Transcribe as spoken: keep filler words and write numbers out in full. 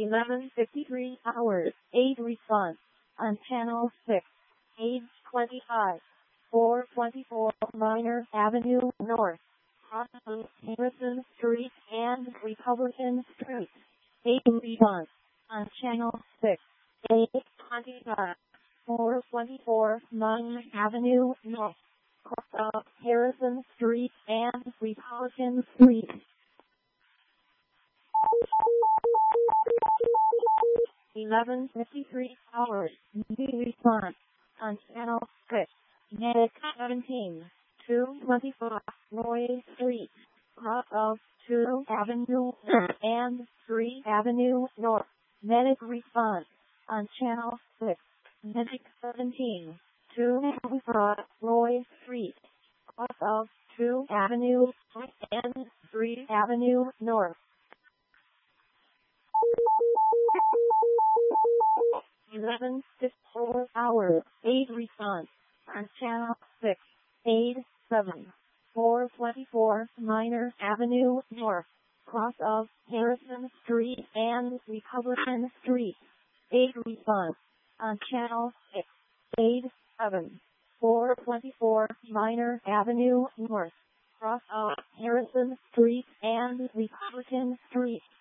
eleven fifty-three hours, eight response. On channel six, age twenty-five, four twenty-four Minor Avenue North, cross of Harrison Street and Republican Street. eight response. On channel six, eight twenty-five, four twenty-four Minor Avenue North, cross of Harrison Street and Republican Street. eleven fifty-three hours, new response. On channel six, Medic seventeen, two twenty-four Roy Street, cross of two Avenue and three Avenue North. Medic response. On channel six, Medic seventeen, two twenty-four Roy Street, cross of two Avenue and three Avenue North. eleven fifty-four hours, eight response. On channel six, eight seven, four twenty-four Minor Avenue North, cross of Harrison Street and Republican Street. eight response. On channel six, eight seven, four twenty-four Minor Avenue North, cross of Harrison Street and Republican Street.